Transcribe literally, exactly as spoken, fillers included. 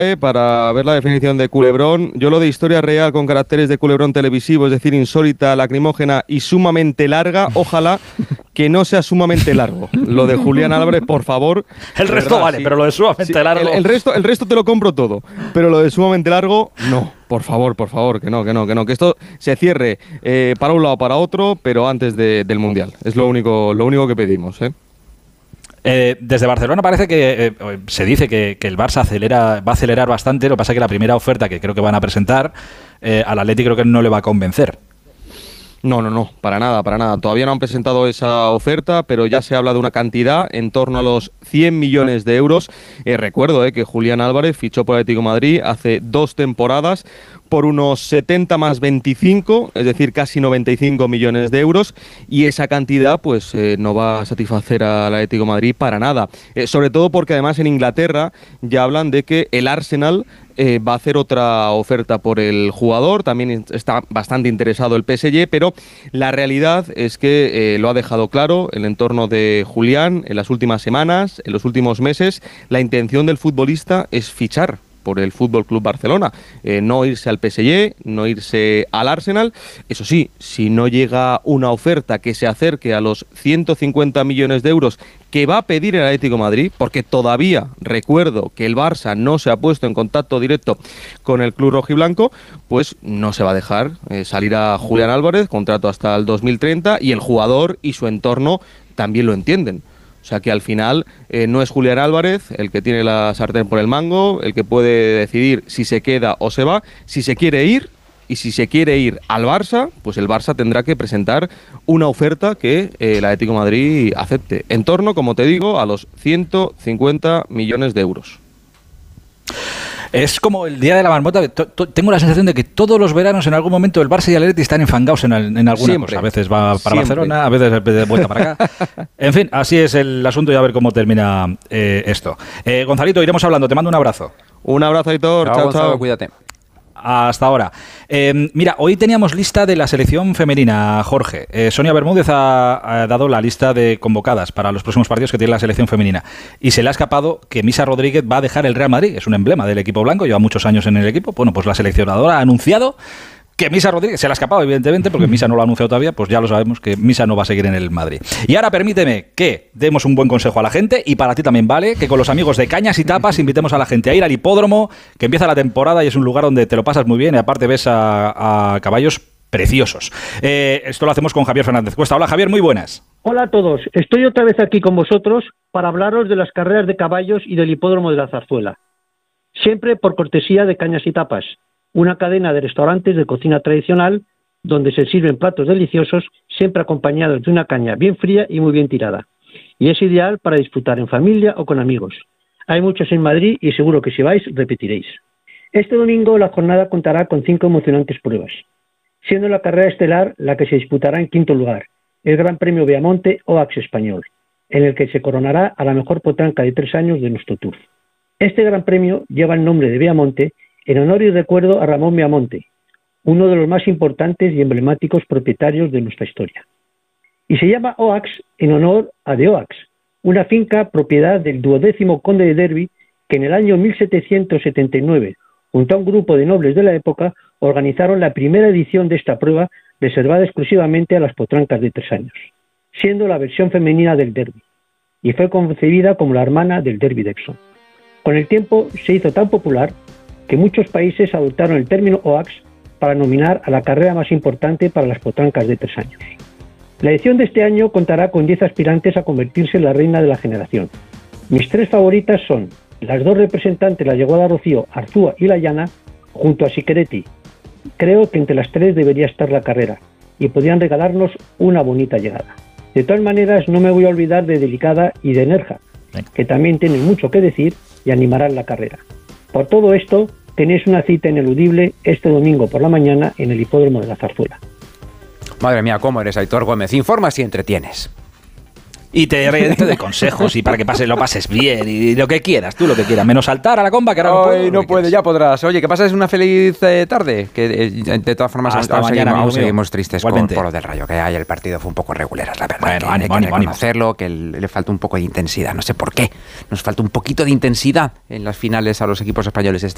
eh, para ver la definición de culebrón. Yo lo de historia real con caracteres de culebrón televisivo, es decir, insólita, lacrimógena y sumamente larga, ojalá que no sea sumamente largo. Lo de Julián Álvarez, por favor. El resto verdad, vale, sí. pero lo de sumamente Sí, largo... El, el, resto, el resto te lo compro todo, pero lo de sumamente largo, no. Por favor, por favor, que no, que no, que no. Que esto se cierre eh, para un lado o para otro, pero antes de, del Mundial. Es lo único, lo único que pedimos, ¿eh? Eh, desde Barcelona parece que eh, se dice que, que el Barça acelera, va a acelerar bastante. Lo que pasa es que la primera oferta que creo que van a presentar eh, al Atleti creo que no le va a convencer. No, no, no, para nada, para nada. Todavía no han presentado esa oferta, pero ya se habla de una cantidad en torno a los cien millones de euros. Eh, recuerdo eh, que Julián Álvarez fichó por Atlético de Madrid hace dos temporadas por unos setenta más veinticinco, es decir, casi noventa y cinco millones de euros, y esa cantidad pues eh, no va a satisfacer al Atlético de Madrid para nada. Eh, sobre todo porque además en Inglaterra ya hablan de que el Arsenal eh, va a hacer otra oferta por el jugador, también está bastante interesado el P S G, pero la realidad es que eh, lo ha dejado claro el entorno de Julián en las últimas semanas, en los últimos meses, la intención del futbolista es fichar por el Fútbol Club Barcelona, eh, no irse al P S G, no irse al Arsenal. Eso sí, si no llega una oferta que se acerque a los ciento cincuenta millones de euros que va a pedir el Atlético de Madrid, porque todavía recuerdo que el Barça no se ha puesto en contacto directo con el club rojiblanco, pues no se va a dejar eh, salir a Julián Álvarez, contrato hasta el dos mil treinta, y el jugador y su entorno también lo entienden. O sea que al final eh, no es Julián Álvarez el que tiene la sartén por el mango, el que puede decidir si se queda o se va. Si se quiere ir, y si se quiere ir al Barça, pues el Barça tendrá que presentar una oferta que eh, el Atlético de Madrid acepte. En torno, como te digo, a los ciento cincuenta millones de euros. Es como el día de la marmota. Tengo la sensación de que todos los veranos en algún momento el Barça y el Atleti están enfangados en, en alguna Siempre. cosa. A veces va para Siempre. Barcelona, a veces de vuelta para acá. En fin, así es el asunto y a ver cómo termina eh, esto. Eh, Gonzalito, iremos hablando. Te mando un abrazo. Un abrazo, Aitor. Chao, chao. Gonzalo, chao. Cuídate. Hasta ahora. Eh, mira, hoy teníamos lista de la selección femenina, Jorge. Eh, Sonia Bermúdez ha, ha dado la lista de convocadas para los próximos partidos que tiene la selección femenina. Y se le ha escapado que Misa Rodríguez va a dejar el Real Madrid. Es un emblema del equipo blanco, lleva muchos años en el equipo. Bueno, pues la seleccionadora ha anunciado que Misa Rodríguez, se le ha escapado evidentemente porque Misa no lo ha anunciado todavía, pues ya lo sabemos que Misa no va a seguir en el Madrid. Y ahora permíteme que demos un buen consejo a la gente, y para ti también vale, que con los amigos de Cañas y Tapas invitemos a la gente a ir al hipódromo, que empieza la temporada y es un lugar donde te lo pasas muy bien y aparte ves a, a caballos preciosos. Eh, esto lo hacemos con Javier Fernández Cuesta. Hola Javier, muy buenas. Hola a todos, estoy otra vez aquí con vosotros para hablaros de las carreras de caballos y del hipódromo de la Zarzuela. Siempre por cortesía de Cañas y Tapas, una cadena de restaurantes de cocina tradicional donde se sirven platos deliciosos, siempre acompañados de una caña bien fría y muy bien tirada. Y es ideal para disfrutar en familia o con amigos. Hay muchos en Madrid y seguro que si vais, repetiréis. Este domingo la jornada contará con cinco emocionantes pruebas, siendo la carrera estelar la que se disputará en quinto lugar, el Gran Premio Beamonte Oaks Español, en el que se coronará a la mejor potranca de tres años de nuestro Tour. Este Gran Premio lleva el nombre de Beamonte en honor y recuerdo a Ramón Beamonte, uno de los más importantes y emblemáticos propietarios de nuestra historia. Y se llama Oaks en honor a de Oaks, una finca propiedad del duodécimo conde de Derby que en el año mil setecientos setenta y nueve, junto a un grupo de nobles de la época, organizaron la primera edición de esta prueba reservada exclusivamente a las potrancas de tres años, siendo la versión femenina del Derby, y fue concebida como la hermana del Derby de Epsom. Con el tiempo se hizo tan popular que muchos países adoptaron el término Oaks para nominar a la carrera más importante para las potrancas de tres años. La edición de este año contará con diez aspirantes a convertirse en la reina de la generación. Mis tres favoritas son las dos representantes, la yeguada Rocío, Arzúa y la Llana, junto a Siqueretti. Creo que entre las tres debería estar la carrera y podrían regalarnos una bonita llegada. De todas maneras, no me voy a olvidar de Delicada y de Nerja, que también tienen mucho que decir y animarán la carrera. Por todo esto, tenéis una cita ineludible este domingo por la mañana en el hipódromo de la Zarzuela. Madre mía, cómo eres, Aitor Gómez. Informas y entretienes. Y te redes de consejos y para que pases, lo pases bien y lo que quieras, tú lo que quieras, menos saltar a la comba que ahora no puedo. Hoy no puede, ya podrás. Oye, que pases una feliz eh, tarde. Que eh, de todas formas hasta aún, mañana, seguimos, aún mío. seguimos tristes con, por lo del Rayo, que ayer el partido fue un poco regular, la verdad. Bueno, que ánimo, hay que ánimo, reconocerlo, ánimo. que le falta un poco de intensidad. No sé por qué. Nos falta un poquito de intensidad en las finales a los equipos españoles este